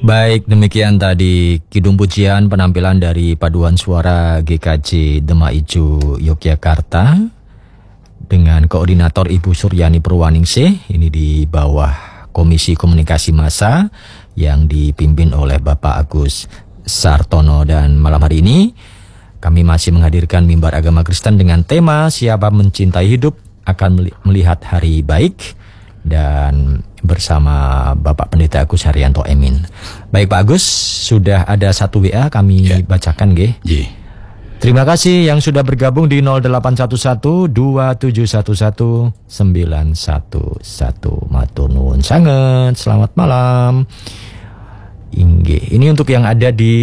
Baik, demikian tadi Kidung Pujian penampilan dari paduan suara GKJ Demak Ijo Yogyakarta dengan koordinator Ibu Suryani Purwaningsih. Ini di bawah Komisi Komunikasi Massa yang dipimpin oleh Bapak Agus Sartono. Dan malam hari ini kami masih menghadirkan mimbar agama Kristen dengan tema Siapa Mencintai Hidup akan melihat hari baik, dan bersama Bapak Pendeta Agus Haryanto Emin. Baik Pak Agus, sudah ada satu WA kami bacakan nggih. Terima kasih yang sudah bergabung di 0811 2711 911. Matur nuwun sanget. Selamat malam. Inggih. Ini untuk yang ada di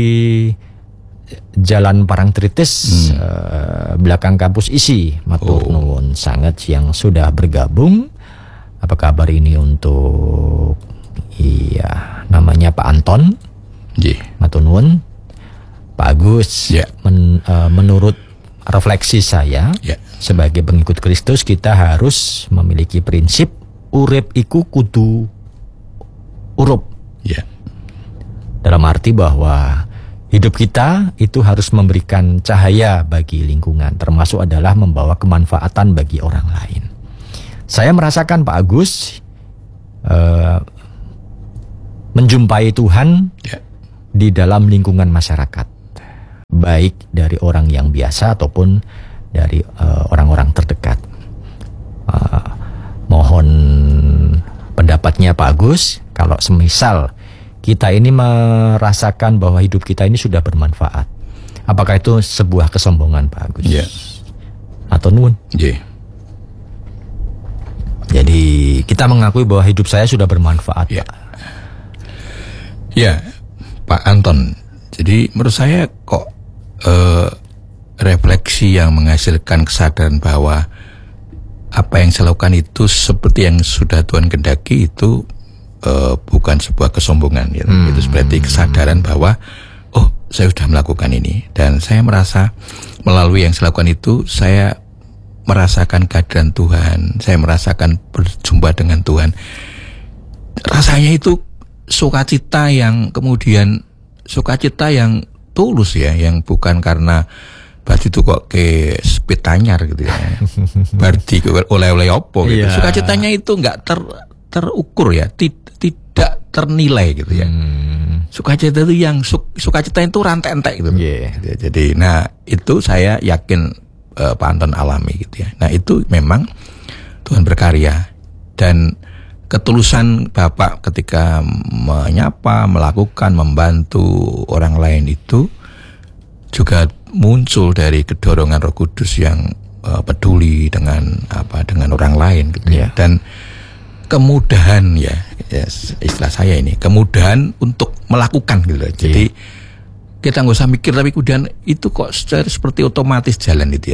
Jalan Parangtritis belakang kampus isi. Matur nuwun sanget yang sudah bergabung. Apa kabar ini untuk namanya Pak Anton? Matur nuwun. Pak Agus, menurut refleksi saya sebagai pengikut Kristus, kita harus memiliki prinsip urip iku kudu urup. Dalam arti bahwa hidup kita itu harus memberikan cahaya bagi lingkungan, termasuk adalah membawa kemanfaatan bagi orang lain. Saya merasakan Pak Agus menjumpai Tuhan di dalam lingkungan masyarakat, baik dari orang yang biasa ataupun dari orang-orang terdekat. Mohon pendapatnya Pak Agus, kalau semisal kita ini merasakan bahwa hidup kita ini sudah bermanfaat, apakah itu sebuah kesombongan Pak Agus? Atau nuwun? Jadi kita mengakui bahwa hidup saya sudah bermanfaat, Pak. Pak Anton. Jadi menurut saya kok refleksi yang menghasilkan kesadaran bahwa apa yang saya lakukan itu seperti yang sudah Tuhan kehendaki itu bukan sebuah kesombongan. Itu berarti kesadaran bahwa saya sudah melakukan ini, dan saya merasa melalui yang saya lakukan itu saya merasakan kehadiran Tuhan, saya merasakan berjumpa dengan Tuhan. Rasanya itu sukacita yang kemudian sukacita yang tulus yang bukan karena berarti itu kok ke speed anyar gitu berarti oleh-oleh opo gitu. Sukacitanya itu enggak terukur tidak ternilai gitu Sukacita itu yang sukacita itu rantai-rantai gitu. Jadi itu saya yakin Pak Anton alami gitu Nah itu memang Tuhan berkarya, dan ketulusan Bapak ketika menyapa, melakukan, membantu orang lain itu juga muncul dari kedorongan Roh Kudus yang peduli dengan orang lain gitu Dan kemudahan istilah saya ini, kemudahan untuk melakukan gitu Jadi kita nggak usah mikir, tapi kemudian itu kok seperti otomatis jalan itu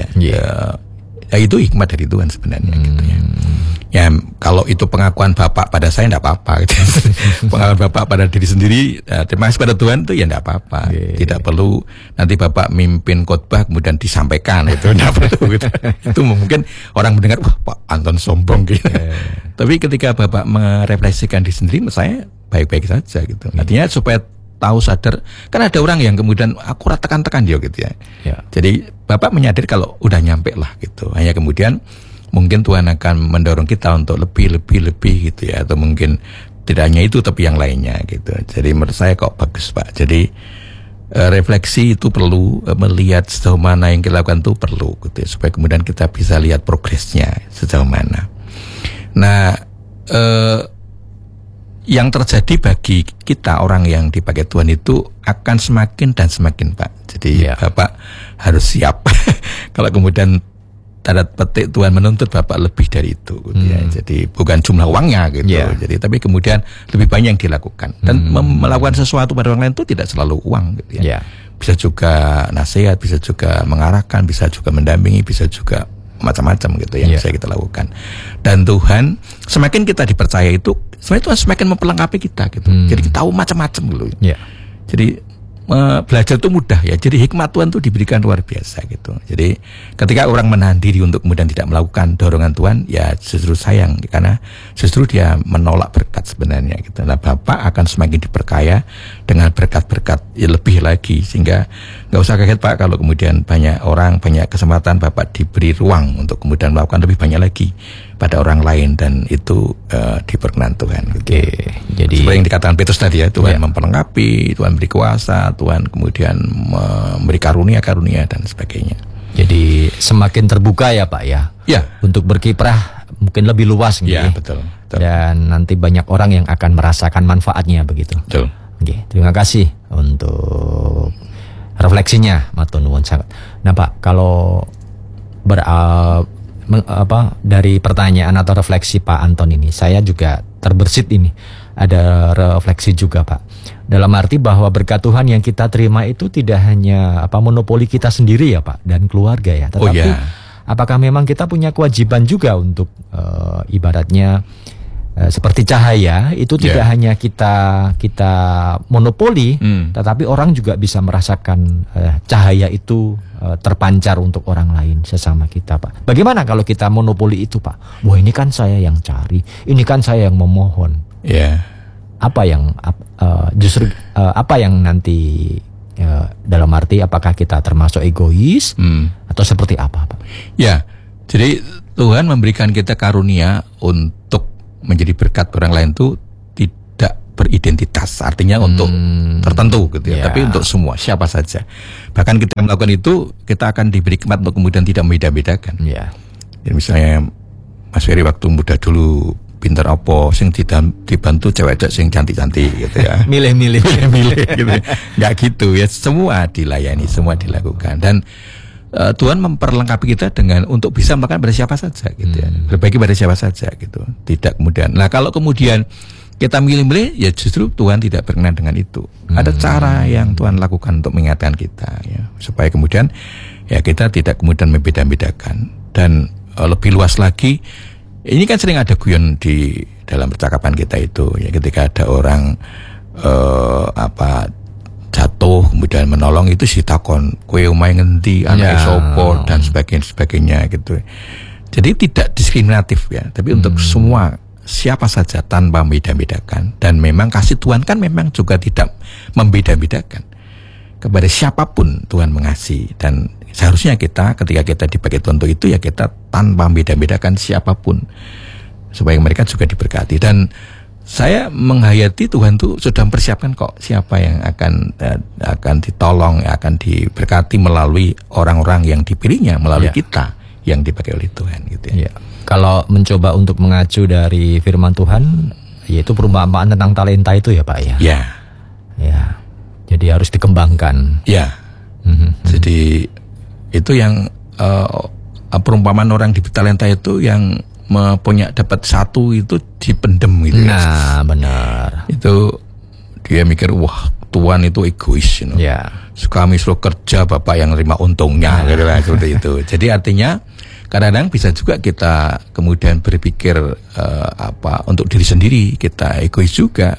itu hikmat dari Tuhan sebenarnya gitu kalau itu pengakuan Bapak pada saya enggak apa-apa gitu. Pengakuan Bapak pada diri sendiri terima kasih pada Tuhan itu enggak apa-apa. Tidak perlu nanti Bapak mimpin khotbah kemudian disampaikan, itu enggak perlu gitu. Itu mungkin orang mendengar wah Pak Anton sombong gitu. Tapi ketika Bapak merefleksikan diri sendiri, saya baik-baik saja gitu. Artinya supaya tahu sadar, kan ada orang yang kemudian aku tekan-tekan dia gitu Jadi Bapak menyadari kalau udah nyampe lah gitu. Hanya kemudian mungkin Tuhan akan mendorong kita untuk lebih gitu atau mungkin tidak hanya itu tapi yang lainnya gitu. Jadi menurut saya kok bagus Pak. Jadi refleksi itu perlu, melihat sejauh mana yang kita lakukan itu perlu gitu supaya kemudian kita bisa lihat progresnya sejauh mana. Nah yang terjadi bagi kita orang yang dipakai Tuhan itu akan semakin dan semakin Pak. Jadi Bapak harus siap kalau kemudian tanda petik Tuhan menuntut Bapak lebih dari itu gitu Jadi bukan jumlah uangnya gitu Jadi tapi kemudian lebih banyak yang dilakukan. Dan melakukan sesuatu pada orang lain itu tidak selalu uang gitu Bisa juga nasihat, bisa juga mengarahkan, bisa juga mendampingi, bisa juga macam-macam gitu yang bisa kita lakukan. Dan Tuhan semakin kita dipercaya itu sebenarnya Tuhan semakin memperlengkapi kita gitu. Jadi kita tahu macam-macam gitu. Jadi belajar itu mudah ya. Jadi hikmat Tuhan itu diberikan luar biasa gitu. Jadi ketika orang menahan diri untuk kemudian tidak melakukan dorongan Tuhan, ya justru sayang karena justru dia menolak berkat sebenarnya gitu. Nah, Bapak akan semakin diperkaya dengan berkat-berkat ya lebih lagi, sehingga nggak usah kaget Pak kalau kemudian banyak orang, banyak kesempatan Bapak diberi ruang untuk kemudian melakukan lebih banyak lagi pada orang lain, dan itu diperkenan Tuhan gitu. Oke, jadi seperti yang dikatakan Petrus tadi ya, Tuhan memperlengkapi, Tuhan beri kuasa, Tuhan kemudian memberi karunia-karunia dan sebagainya. Jadi semakin terbuka ya Pak ya, untuk berkiprah mungkin lebih luas gitu. Ya, betul. Dan nanti banyak orang yang akan merasakan manfaatnya begitu. Betul. Oke, terima kasih untuk refleksinya, matur nuwun sangat. Nah Pak, kalau dari pertanyaan atau refleksi Pak Anton ini, saya juga terbersit ini. Ada refleksi juga Pak. Dalam arti bahwa berkat Tuhan yang kita terima itu tidak hanya monopoli kita sendiri ya Pak dan keluarga ya. Tetapi apakah memang kita punya kewajiban juga untuk ibaratnya seperti cahaya itu tidak hanya kita monopoli, tetapi orang juga bisa merasakan cahaya itu terpancar untuk orang lain sesama kita Pak. Bagaimana kalau kita monopoli itu Pak? Wah, ini kan saya yang cari, ini kan saya yang memohon. Apa yang apa yang nanti dalam arti apakah kita termasuk egois atau seperti apa Pak? Ya, jadi Tuhan memberikan kita karunia untuk menjadi berkat orang lain itu tidak beridentitas, artinya untuk tertentu gitu ya, tapi untuk semua, siapa saja. Bahkan kita melakukan itu, kita akan diberi hikmat untuk kemudian tidak membeda-bedakan. Jadi misalnya Mas Ferry waktu muda dulu pinter apa, sing dibantu cewek-cewek sing cantik-cantik gitu ya. Milih-milih gitu. Nggak gitu ya, semua dilayani, semua dilakukan, dan Tuhan memperlengkapi kita dengan untuk bisa melakukan pada siapa saja gitu ya, berbagi pada siapa saja gitu. Tidak kemudian, nah kalau kemudian kita milih-milih, ya justru Tuhan tidak berkenan dengan itu. Ada cara yang Tuhan lakukan untuk mengingatkan kita ya, supaya kemudian ya kita tidak kemudian membeda-bedakan. Dan lebih luas lagi, ini kan sering ada guyon di dalam percakapan kita itu ya, ketika ada orang jatuh kemudian menolong, itu si takon kowe omahe ngendi, anake sapa, dan sebagainya gitu. Jadi tidak diskriminatif ya, tapi untuk semua, siapa saja tanpa membeda-bedakan. Dan memang kasih Tuhan kan memang juga tidak membeda-bedakan. Kepada siapapun Tuhan mengasihi, dan seharusnya kita ketika kita dipakai Tuhan untuk itu ya kita tanpa membeda-bedakan siapapun, supaya mereka juga diberkati. Dan saya menghayati Tuhan tuh sudah mempersiapkan kok siapa yang akan ditolong, akan diberkati melalui orang-orang yang dipilihnya, melalui kita yang dipakai oleh Tuhan gitu ya. Kalau mencoba untuk mengacu dari firman Tuhan, yaitu perumpamaan tentang talenta itu ya Pak ya. Jadi harus dikembangkan. Jadi itu yang perumpamaan orang di talenta itu yang punya dapat satu itu dipendem gitu. Nah, benar. Itu dia mikir, wah Tuhan itu egois, kami suruh kerja, Bapak yang nerima untungnya, gitu lah, seperti itu. Jadi artinya kadang-kadang bisa juga kita kemudian berpikir untuk diri sendiri, kita egois juga.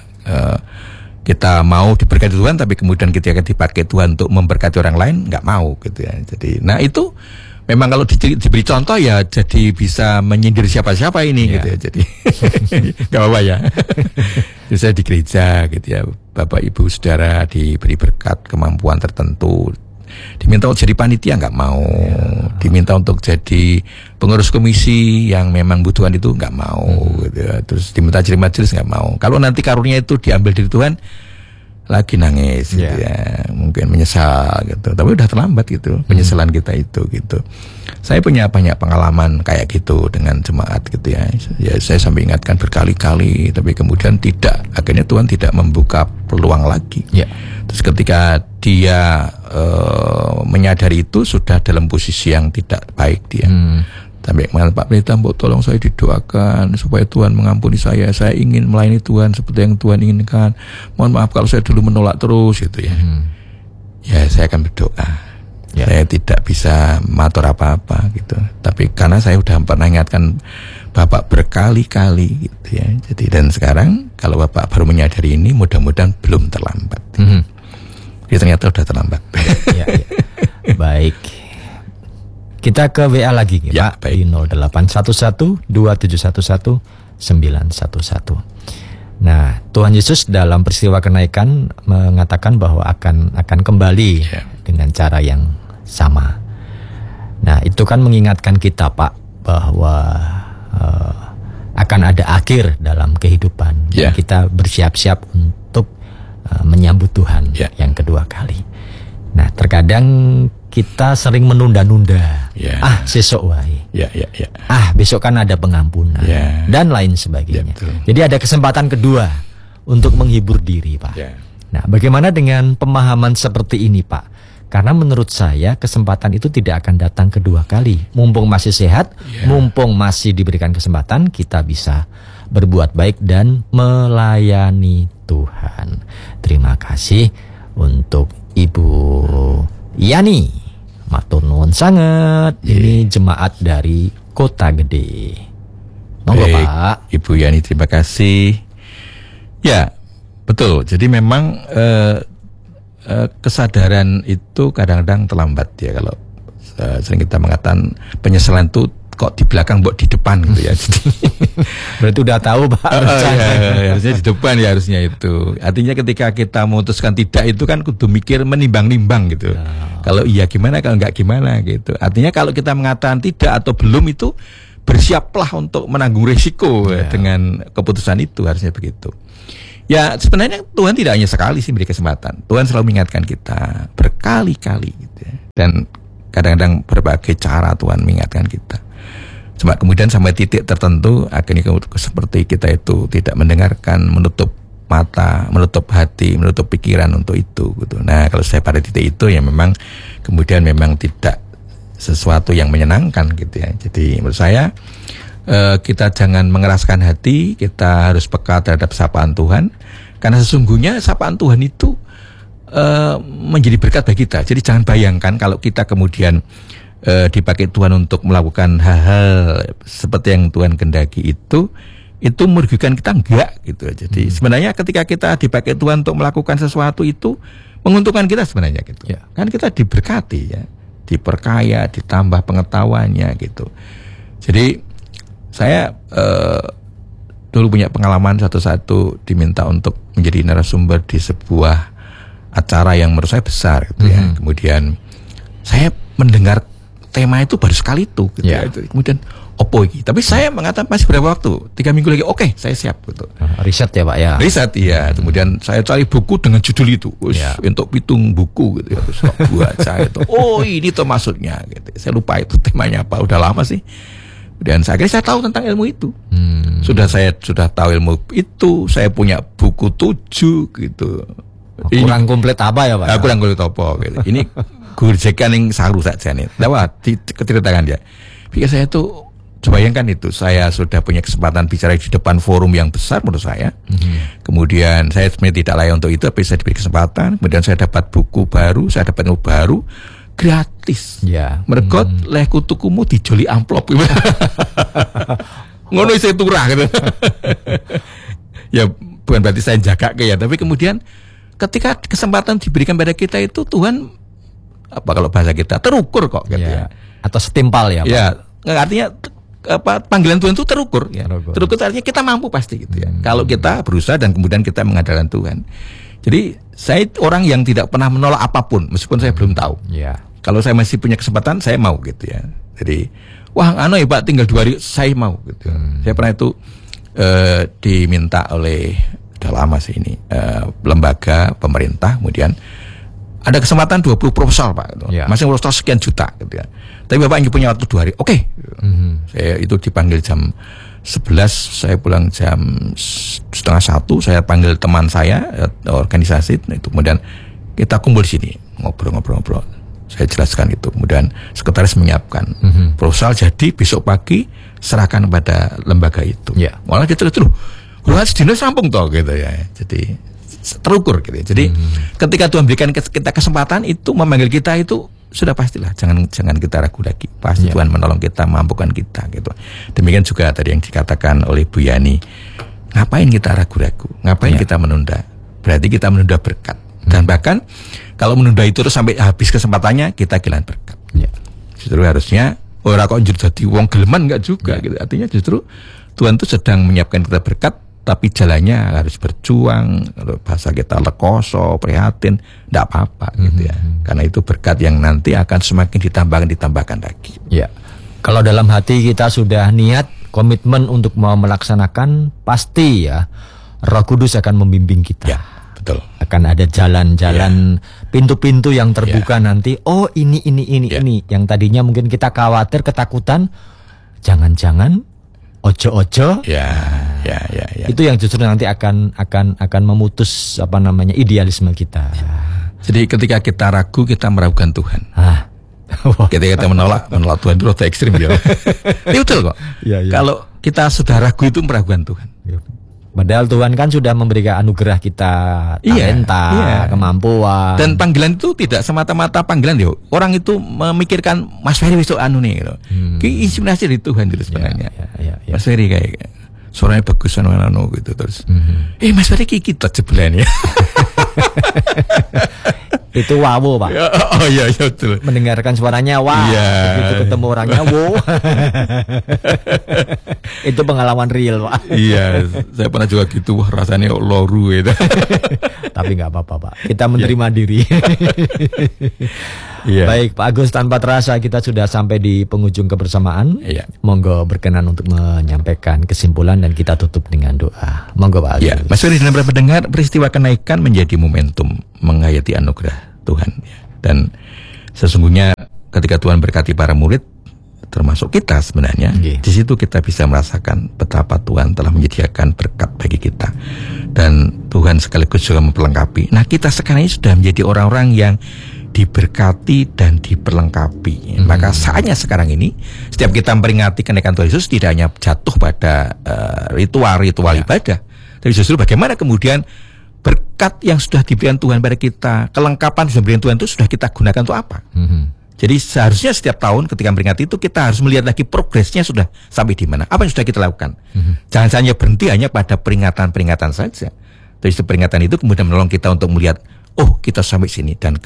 Kita mau diberkati Tuhan, tapi kemudian kita akan dipakai Tuhan untuk memberkati orang lain, nggak mau gitu ya. Jadi, nah itu memang kalau diberi contoh ya jadi bisa menyindir siapa-siapa ini gitu ya. Jadi nggak apa-apa ya. Jadi saya di gereja gitu ya, Bapak Ibu Saudara diberi berkat kemampuan tertentu, diminta untuk jadi panitia nggak mau, diminta untuk jadi pengurus komisi yang memang butuhan itu nggak mau gitu ya. Terus diminta jadi majelis nggak mau. Kalau nanti karunia itu diambil dari Tuhan, lagi nangis gitu ya, mungkin menyesal gitu, tapi udah terlambat gitu penyesalan kita itu gitu. Saya punya banyak pengalaman kayak gitu dengan jemaat gitu ya. Ya saya sampai ingatkan berkali-kali, tapi kemudian tidak, akhirnya Tuhan tidak membuka peluang lagi. Terus ketika dia menyadari itu sudah dalam posisi yang tidak baik dia. Sampai kemarin Pak Pendeta, tolong saya didoakan supaya Tuhan mengampuni saya ingin melayani Tuhan seperti yang Tuhan inginkan. Mohon maaf kalau saya dulu menolak terus gitu ya. Ya saya akan berdoa. Saya tidak bisa matur apa-apa gitu. Tapi karena saya sudah pernah ingatkan Bapak berkali-kali gitu ya. Jadi dan sekarang kalau Bapak baru menyadari ini, mudah-mudahan belum terlambat. Ya ternyata udah terlambat. Ya. Baik. Kita ke WA lagi ya, Pak, di 0811-2711-911. Nah, Tuhan Yesus dalam peristiwa kenaikan mengatakan bahwa akan kembali dengan cara yang sama. Nah, itu kan mengingatkan kita, Pak, bahwa akan ada akhir dalam kehidupan. Dan kita bersiap-siap untuk menyambut Tuhan yang kedua kali. Nah, terkadang kita sering menunda-nunda. Sesok wae. Besok kan ada pengampunan dan lain sebagainya. Jadi ada kesempatan kedua untuk menghibur diri, Pak. Nah, bagaimana dengan pemahaman seperti ini, Pak? Karena menurut saya kesempatan itu tidak akan datang kedua kali. Mumpung masih sehat, mumpung masih diberikan kesempatan, kita bisa berbuat baik dan melayani Tuhan. Terima kasih untuk Ibu Yani. Matur nuwun sangat. Ini jemaat dari Kota Gede. Monggo, Pak. Ibu Yani, terima kasih. Ya, betul. Jadi memang kesadaran itu kadang-kadang terlambat ya. Kalau sering kita mengatakan penyesalan itu kok di belakang, buat di depan gitu ya. Berarti udah tahu, Pak. Harusnya di depan ya, harusnya itu. Artinya ketika kita memutuskan tidak itu kan kudu mikir menimbang-nimbang gitu. Kalau iya gimana, kalau enggak gimana gitu. Artinya kalau kita mengatakan tidak atau belum itu, bersiaplah untuk menanggung risiko dengan keputusan itu, harusnya begitu. Ya sebenarnya Tuhan tidak hanya sekali sih beri kesempatan. Tuhan selalu mengingatkan kita berkali-kali gitu ya. Dan kadang-kadang berbagai cara Tuhan mengingatkan kita. Cuma kemudian sampai titik tertentu akhirnya seperti kita itu tidak mendengarkan, menutup mata, menutup hati, menutup pikiran untuk itu gitu. Nah, kalau saya pada titik itu ya memang kemudian memang tidak sesuatu yang menyenangkan gitu ya. Jadi menurut saya kita jangan mengeraskan hati, kita harus peka terhadap sapaan Tuhan, karena sesungguhnya sapaan Tuhan itu menjadi berkat bagi kita. Jadi jangan bayangkan kalau kita kemudian dipakai Tuhan untuk melakukan hal-hal seperti yang Tuhan kehendaki itu merugikan kita, enggak gitu. Jadi sebenarnya ketika kita dipakai Tuhan untuk melakukan sesuatu itu menguntungkan kita sebenarnya gitu. Kan kita diberkati ya, diperkaya, ditambah pengetahuannya gitu. Jadi saya dulu punya pengalaman satu-satu diminta untuk menjadi narasumber di sebuah acara yang menurut saya besar gitu ya. Kemudian saya mendengar tema itu baru sekali itu gitu ya. Kemudian opo iki. Tapi saya mengatakan masih berapa waktu? 3 minggu lagi. Oke, saya siap gitu. Riset ya, Pak ya. Riset iya. Kemudian saya cari buku dengan judul itu. Untuk pitung buku gitu ya. Terus buat saya itu. Oh, ini tuh maksudnya gitu. Saya lupa itu temanya apa. Udah lama sih. Dan akhirnya saya tahu tentang ilmu itu. Saya sudah tahu ilmu itu. Saya punya buku 7 gitu. Kurang komplit apa ya, Pak? Kurang komplit apa gitu. Ini gurjekan yang saru saja nih. Lewat diceritakan dia. Pikir saya tuh, bayangkan itu, saya sudah punya kesempatan bicara di depan forum yang besar menurut saya. Kemudian saya sebenarnya tidak layak untuk itu, tapi saya diberi kesempatan. Kemudian saya dapat buku baru, saya dapat ilmu baru gratis. Mergot leh kutukumu dijoli amplop. Ngono saya turah gitu. Ya bukan berarti saya jaga ya, tapi kemudian ketika kesempatan diberikan pada kita itu Tuhan, apa kalau bahasa kita, terukur kok gitu ya. Atau setimpal ya, Pak. Ya, artinya panggilan Tuhan itu terukur ya. Terukur artinya kita mampu pasti gitu ya. Kalau kita berusaha dan kemudian kita mengandalkan Tuhan. Jadi saya orang yang tidak pernah menolak apapun meskipun saya belum tahu. Kalau saya masih punya kesempatan, saya mau gitu ya. Jadi wah ya Pak, tinggal 2 hari saya mau gitu. Saya pernah itu diminta oleh, udah lama sih ini, lembaga pemerintah, kemudian ada kesempatan 20 proposal Pak gitu. Masing proposal sekian juta gitu ya. Tapi Bapak yang punya waktu 2 hari. Oke. Saya itu dipanggil jam 11, saya pulang jam 12:30, saya panggil teman saya organisasi itu, kemudian kita kumpul di sini ngobrol-ngobrol. Saya jelaskan itu, kemudian sekretaris menyiapkan proposal, jadi besok pagi serahkan kepada lembaga itu. Malah kita loh, sedina sampung toh gitu ya. Jadi terukur gitu ya. Jadi ketika Tuhan berikan kita kesempatan itu memanggil kita itu sudah pastilah, jangan kita ragu lagi. Pasti Tuhan menolong kita, mampukan kita gitu. Demikian juga tadi yang dikatakan oleh Bu Yani. Ngapain kita ragu-ragu? Ngapain kita menunda? Berarti kita menunda berkat. Dan bahkan kalau menunda itu terus sampai habis kesempatannya, kita kehilangan berkat. Justru harusnya orang kok jadi wong geleman enggak juga gitu. Artinya justru Tuhan itu sedang menyiapkan kita berkat, tapi jalannya harus berjuang. Bahasa kita lekoso, prihatin, enggak apa-apa gitu ya. Karena itu berkat yang nanti akan semakin ditambahkan lagi. Ya. Kalau dalam hati kita sudah niat, komitmen untuk mau melaksanakan, pasti ya Roh Kudus akan membimbing kita. Ya, betul. Akan ada jalan-jalan, pintu-pintu yang terbuka nanti. Oh, ini. Yang tadinya mungkin kita khawatir, ketakutan, jangan-jangan ojo-ojo. Ya. Itu yang justru nanti akan memutus idealisme kita. Jadi ketika kita ragu, kita meragukan Tuhan. Ketika kita menolak Tuhan itu rada ekstrim ya. Ini betul kok. Kalau kita sudah ragu itu meragukan Tuhan. Padahal Tuhan kan sudah memberikan anugerah kita talenta, kemampuan. Dan panggilan itu tidak semata-mata panggilan yo. Orang itu memikirkan Mas Ferry besok gitu. Inspirasi dari Tuhan itu sebenarnya. Mas Ferry kayak suaranya bagus gitu terus. Mas Ferry kita jebelan ya. Itu wawo, Pak. Iya betul. Mendengarkan suaranya begitu ketemu orangnya itu pengalaman real, Pak. Iya, saya pernah juga gitu, rasanya loru gitu. Tapi nggak apa-apa, Pak. Kita menerima diri. Baik, Pak Agus, tanpa terasa kita sudah sampai di penghujung kebersamaan. Monggo berkenan untuk menyampaikan kesimpulan dan kita tutup dengan doa. Monggo, Pak Agus. Mas Ferry dan para pendengar, peristiwa kenaikan menjadi momentum menghayati anugerah Tuhan. Dan sesungguhnya ketika Tuhan berkati para murid, termasuk kita sebenarnya, di situ kita bisa merasakan betapa Tuhan telah menyediakan berkat bagi kita. Dan Tuhan sekaligus juga memperlengkapi. Nah, kita sekarang ini sudah menjadi orang-orang yang diberkati dan diperlengkapi. Maka saatnya sekarang ini, setiap kita memperingati kenaikan Tuhan Yesus tidak hanya jatuh pada ritual ibadah, tapi justru bagaimana kemudian berkat yang sudah diberikan Tuhan pada kita, kelengkapan yang diberikan Tuhan itu sudah kita gunakan untuk apa? Jadi seharusnya setiap tahun ketika memperingati itu kita harus melihat lagi progresnya sudah sampai di mana, apa yang sudah kita lakukan. Jangan hanya berhenti hanya pada peringatan-peringatan saja. Tapi peringatan itu kemudian menolong kita untuk melihat, oh kita sampai sini dan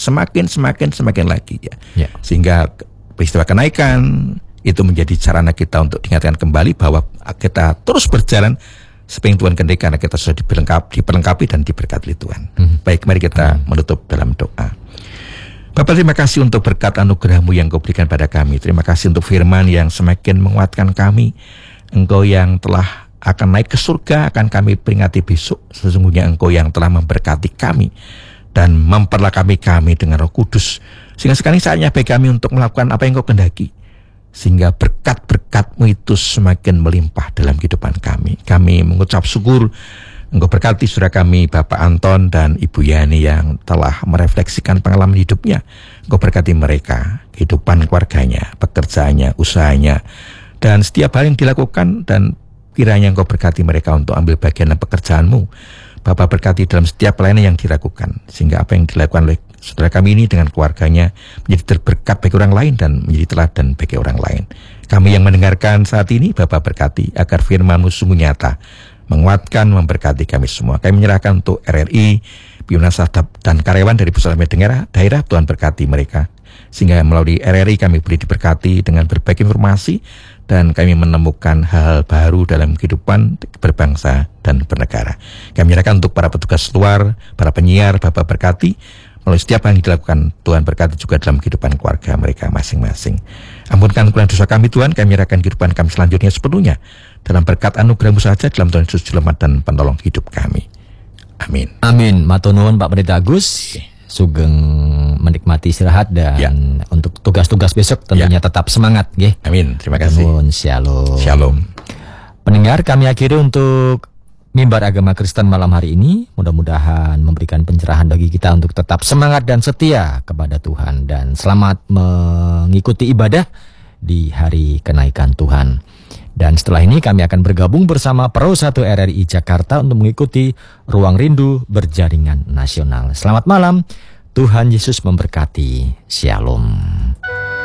semakin lagi ya. Sehingga peristiwa kenaikan itu menjadi sarana kita untuk diingatkan kembali bahwa kita terus berjalan seperti Tuhan kehendaki karena kita sudah diperlengkapi dan diberkati Tuhan. Baik, mari kita menutup dalam doa. Bapak, terima kasih untuk berkat anugerah-Mu yang Kau berikan pada kami. Terima kasih untuk firman yang semakin menguatkan kami. Engkau yang telah akan naik ke surga akan kami peringati besok. Sesungguhnya Engkau yang telah memberkati kami dan memperlengkapi kami dengan Roh Kudus. Sehingga sekarang saatnya bagi kami untuk melakukan apa yang Kau kehendaki. Sehingga berkat-berkat-Mu itu semakin melimpah dalam kehidupan kami. Kami mengucap syukur Engkau berkati saudara kami Bapak Anton dan Ibu Yani yang telah merefleksikan pengalaman hidupnya. Engkau berkati mereka, kehidupan keluarganya, pekerjaannya, usahanya, dan setiap hal yang dilakukan, dan kiranya Engkau berkati mereka untuk ambil bagian dalam pekerjaan-Mu. Bapak berkati dalam setiap pelayanan yang dilakukan, sehingga apa yang dilakukan oleh saudara kami ini dengan keluarganya menjadi terberkat bagi orang lain dan menjadi teladan bagi orang lain. Kami yang mendengarkan saat ini, Bapak berkati agar firman-Mu sungguh nyata, menguatkan, memberkati kami semua. Kami menyerahkan untuk RRI, pimpinan staf dan karyawan dari pusat daerah, Tuhan berkati mereka. Sehingga melalui RRI kami boleh diberkati dengan berbagai informasi dan kami menemukan hal baru dalam kehidupan berbangsa dan bernegara. Kami menyerahkan untuk para petugas luar, para penyiar, Bapak berkati. Melalui setiap yang dilakukan, Tuhan berkati juga dalam kehidupan keluarga mereka masing-masing. Ampunkan kesalahan dosa kami Tuhan, kami menyerahkan kehidupan kami selanjutnya sepenuhnya dalam berkat anugerah-Mu saja, dalam Tuhan Yesus Juru Selamat dan penolong hidup kami. Amin. Amin. Matur nuwun Pak Pendeta Agus. Sugeng menikmati istirahat dan untuk tugas-tugas besok tentunya tetap semangat nggih. Amin. Terima kasih. Shalom. Shalom. Pendengar, kami akhiri untuk Mimbar Agama Kristen malam hari ini. Mudah-mudahan memberikan pencerahan bagi kita untuk tetap semangat dan setia kepada Tuhan, dan selamat mengikuti ibadah di hari kenaikan Tuhan. Dan setelah ini kami akan bergabung bersama Pro 1 RRI Jakarta untuk mengikuti Ruang Rindu Berjaringan Nasional. Selamat malam, Tuhan Yesus memberkati. Shalom.